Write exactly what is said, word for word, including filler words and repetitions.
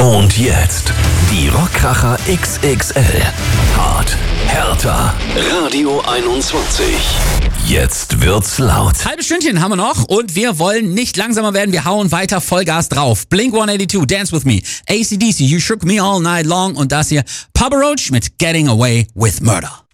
Und jetzt die Rockkracher X X L. Hart, härter. Radio einundzwanzig. Jetzt wird's laut. Halbes Stündchen haben wir noch und wir wollen nicht langsamer werden. Wir hauen weiter Vollgas drauf. Blink one eighty-two, Dance With Me. A C D C, You Shook Me All Night Long. Und das hier, Papa Roach mit Getting Away With Murder.